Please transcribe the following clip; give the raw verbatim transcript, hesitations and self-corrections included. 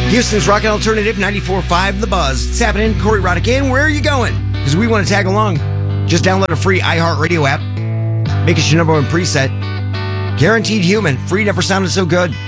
Houston's Rock and Alternative ninety-four point five The Buzz. It's happening. Corey Roddick in. Where are you going? Because we want to tag along. Just download a free iHeartRadio app. Make it your number one preset. Guaranteed human. Free never sounded so good.